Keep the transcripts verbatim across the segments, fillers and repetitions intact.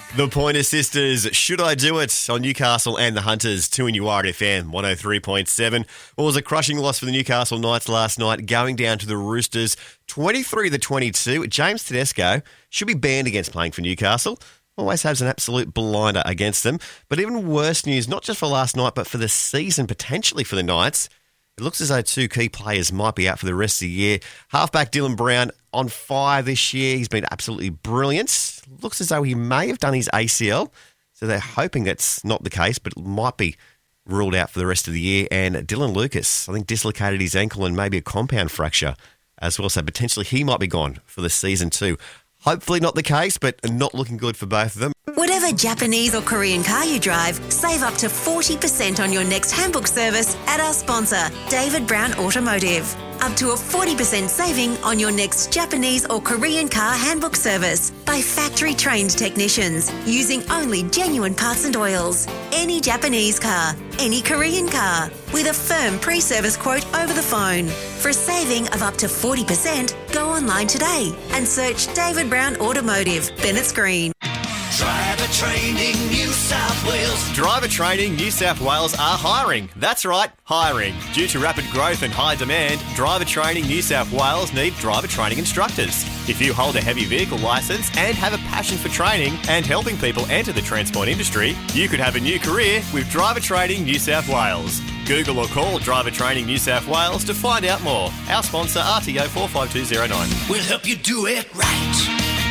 The Pointer Sisters, Should I Do It? On Newcastle and the Hunters, two in your F M, one oh three point seven. Well, it was a crushing loss for the Newcastle Knights last night, going down to the Roosters, twenty-three to twenty-two. James Tedesco should be banned against playing for Newcastle. Always has an absolute blinder against them. But even worse news, not just for last night, but for the season, potentially for the Knights. It looks as though two key players might be out for the rest of the year. Halfback Dylan Brown on fire this year. He's been absolutely brilliant. Looks as though he may have done his A C L. So they're hoping that's not the case, but it might be ruled out for the rest of the year. And Dylan Lucas, I think, dislocated his ankle and maybe a compound fracture as well. So potentially he might be gone for the season too. Hopefully not the case, but not looking good for both of them. Whatever Japanese or Korean car you drive, save up to forty percent on your next handbook service at our sponsor, David Brown Automotive. Up to a forty percent saving on your next Japanese or Korean car handbook service by factory-trained technicians using only genuine parts and oils. Any Japanese car, any Korean car, with a firm pre-service quote over the phone. For a saving of up to forty percent, go online today and search David Brown Automotive, Bennett's Green. Driver Training New South Wales. Driver Training New South Wales are hiring. That's right, hiring. Due to rapid growth and high demand, Driver Training New South Wales need driver training instructors. If you hold a heavy vehicle licence and have a passion for training and helping people enter the transport industry, you could have a new career with Driver Training New South Wales. Google or call Driver Training New South Wales to find out more. Our sponsor, R T O four five two zero nine. We'll help you do it right.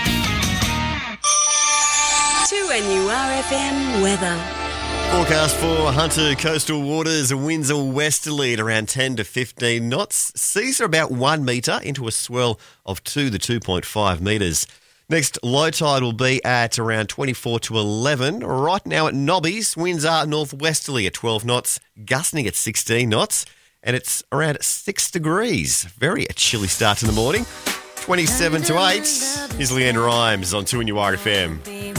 To N U R F M weather. Forecast for Hunter coastal waters. Winds are westerly at around ten to fifteen knots. Seas are about one metre into a swell of two to two point five metres. Next low tide will be at around twenty-four to eleven. Right now at Nobbies, winds are northwesterly at twelve knots, gusting at sixteen knots, and it's around six degrees. Very a chilly start in the morning. twenty-seven to eight. Here's Leanne Rimes on two N U R F M.